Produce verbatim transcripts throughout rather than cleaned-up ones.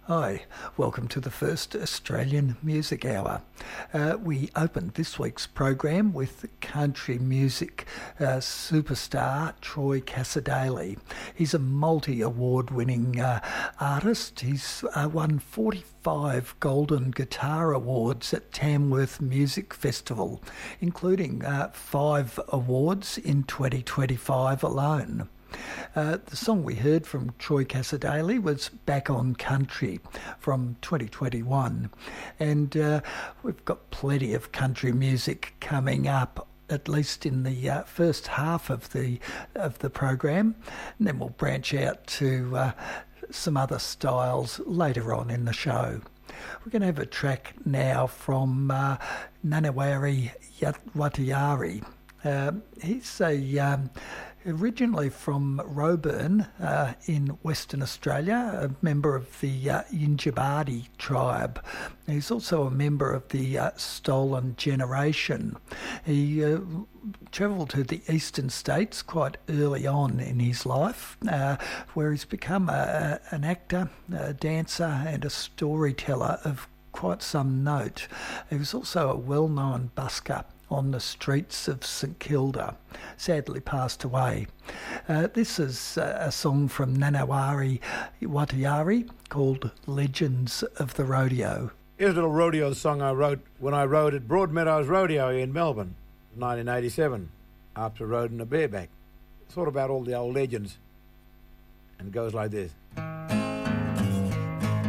Hi, welcome to the first Australian Music Hour. Uh, we opened this week's program with country music uh, superstar Troy Cassar-Daley. He's a multi-award winning uh, artist. He's uh, won forty-five Golden Guitar Awards at Tamworth Music Festival, including uh, five awards in twenty twenty-five alone. Uh, the song we heard from Troy Cassar-Daley was Back on Country from twenty twenty-one. And uh, we've got plenty of country music coming up, at least in the uh, first half of the of the program. And then we'll branch out to uh, some other styles later on in the show. We're going to have a track now from uh, Nanawari Watayari. Uh, he's a... Um, Originally from Roebourne uh, in Western Australia, a member of the uh, Yindjibarndi tribe. He's also a member of the uh, Stolen Generation. He uh, travelled to the eastern states quite early on in his life, uh, where he's become a, a, an actor, a dancer and a storyteller of quite some note. He was also a well-known busker on the streets of St Kilda, sadly passed away. Uh, this is uh, a song from Nanawari Watayari called Legends of the Rodeo. Here's a little rodeo song I wrote when I rode at Broadmeadows Rodeo in Melbourne in nineteen eighty-seven, after riding a bareback. It's all about all the old legends, and it goes like this.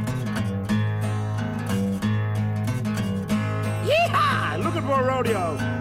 Yeehaw! Looking for a rodeo.